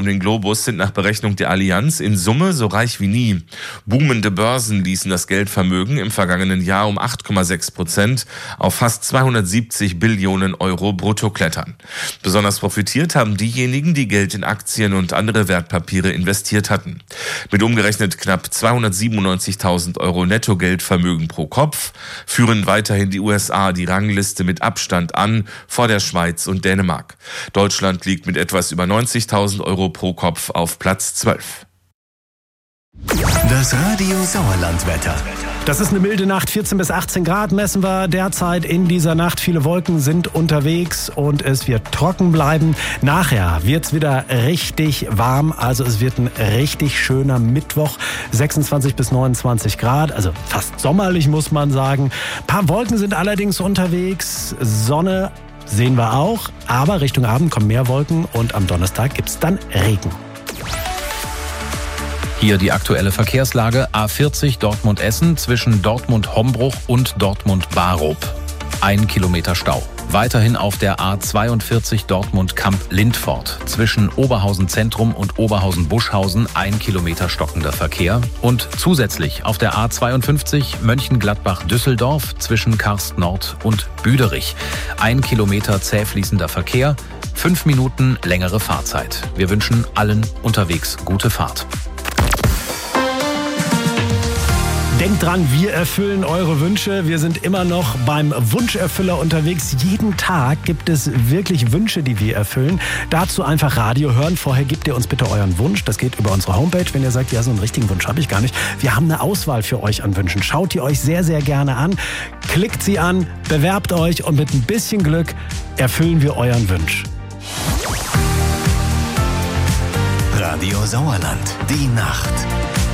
den Globus sind nach Berechnung der Allianz in Summe so reich wie nie. Boomende Börsen ließen das Geldvermögen im vergangenen Jahr um 8,6% auf fast 270 Billionen Euro brutto klettern. Besonders profitiert haben diejenigen, die Geld in Aktien und andere Wertpapiere investiert hatten. Mit umgerechnet knapp 297.000 Euro Nettogeldvermögen pro Kopf führen weiterhin die USA die Rangliste mit Abstand an vor der Schweiz und Dänemark. Deutschland liegt mit etwas über 90.000 Euro pro Kopf auf Platz 12. Das Radio Sauerland-Wetter. Das ist eine milde Nacht, 14 bis 18 Grad messen wir derzeit in dieser Nacht. Viele Wolken sind unterwegs und es wird trocken bleiben. Nachher wird's wieder richtig warm, also es wird ein richtig schöner Mittwoch, 26 bis 29 Grad, also fast sommerlich muss man sagen. Ein paar Wolken sind allerdings unterwegs, Sonne sehen wir auch, aber Richtung Abend kommen mehr Wolken und am Donnerstag gibt's dann Regen. Hier die aktuelle Verkehrslage: A40 Dortmund-Essen zwischen Dortmund-Hombruch und Dortmund-Barup. 1 Kilometer Stau. Weiterhin auf der A42 Dortmund-Kamp-Lindfort zwischen Oberhausen Zentrum und Oberhausen-Buschhausen 1 Kilometer stockender Verkehr. Und zusätzlich auf der A52 Mönchengladbach-Düsseldorf zwischen Karst Nord und Büderich. 1 Kilometer zäh fließender Verkehr, 5 Minuten längere Fahrzeit. Wir wünschen allen unterwegs gute Fahrt. Denkt dran, wir erfüllen eure Wünsche. Wir sind immer noch beim Wunscherfüller unterwegs. Jeden Tag gibt es wirklich Wünsche, die wir erfüllen. Dazu einfach Radio hören. Vorher gebt ihr uns bitte euren Wunsch. Das geht über unsere Homepage. Wenn ihr sagt, ja, so einen richtigen Wunsch habe ich gar nicht. Wir haben eine Auswahl für euch an Wünschen. Schaut die euch sehr, sehr gerne an. Klickt sie an, bewerbt euch und mit ein bisschen Glück erfüllen wir euren Wunsch. Radio Sauerland, die Nacht.